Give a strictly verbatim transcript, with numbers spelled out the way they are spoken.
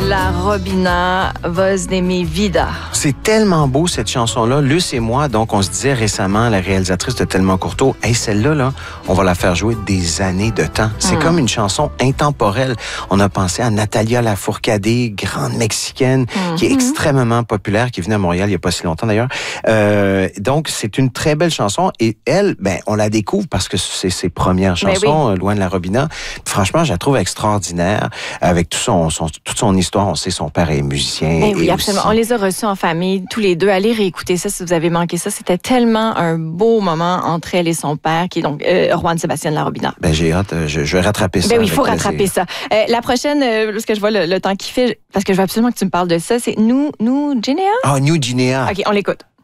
La Robina, Voz de mi vida. C'est tellement beau, cette chanson-là. Luce et moi, donc, on se disait récemment, la réalisatrice de Tellement Courteau, hey, celle-là, là, on va la faire jouer des années de temps. C'est mm. comme une chanson intemporelle. On a pensé à Natalia Lafourcade, grande Mexicaine, mm-hmm. qui est extrêmement populaire, qui est venue à Montréal il n'y a pas si longtemps d'ailleurs. Euh, donc, c'est une très belle chanson. Et elle, ben, on la découvre parce que c'est ses premières chansons, oui. Loin de la Robina. Franchement, je la trouve extraordinaire. Avec tout son, son, toute son histoire, on sait son père est musicien. Ben oui, et absolument. aussi... On les a reçus en famille, tous les deux. Allez réécouter ça si vous avez manqué ça. C'était tellement un beau moment entre elle et son père, qui est donc euh, Juan Sébastien de la Robina. Ben, j'ai hâte. Je, je vais rattraper ça. Ben oui, il faut rattraper ça. Euh, la prochaine, euh, parce que je vois le, le temps qui fait, parce que je veux absolument que tu me parles de ça, c'est Nous, Nous, Guinea? Ah, New Guinea. OK, on l'écoute.